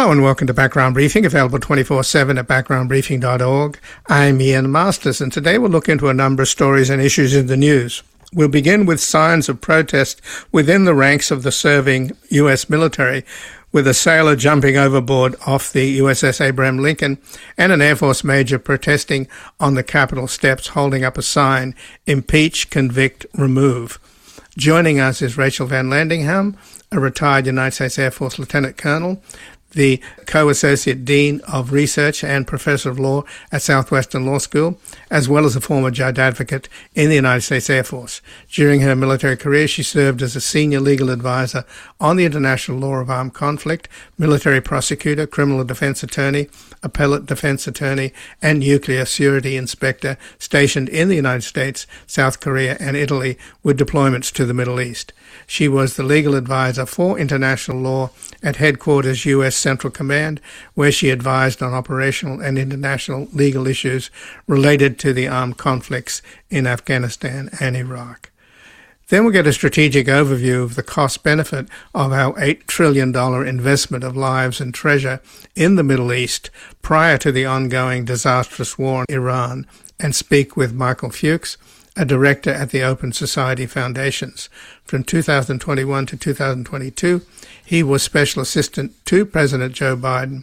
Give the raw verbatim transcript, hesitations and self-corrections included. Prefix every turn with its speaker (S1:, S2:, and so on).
S1: Hello and welcome to Background Briefing, available twenty-four seven at background briefing dot org. I'm Ian Masters, and today we'll look into a number of stories and issues in the news. We'll begin with signs of protest within the ranks of the serving U S military, with a sailor jumping overboard off the U S S Abraham Lincoln and an Air Force major protesting on the Capitol steps holding up a sign, "Impeach, Convict, Remove." Joining us is Rachel Van Landingham, a retired United States Air Force Lieutenant Colonel, the Co-Associate Dean of Research and Professor of Law at Southwestern Law School, as well as a former judge advocate in the United States Air Force. During her military career, she served as a senior legal advisor on the international law of armed conflict, military prosecutor, criminal defense attorney, appellate defense attorney, and nuclear security inspector stationed in the United States, South Korea, and Italy with deployments to the Middle East. She was the legal advisor for international law at Headquarters U S Central Command, where she advised on operational and international legal issues related to the armed conflicts in Afghanistan and Iraq. Then we'll get a strategic overview of the cost-benefit of our eight trillion dollars investment of lives and treasure in the Middle East prior to the ongoing disastrous war in Iran, and speak with Michael Fuchs, a director at the Open Society Foundations. From two thousand twenty-one to two thousand twenty-two, he was Special Assistant to President Joe Biden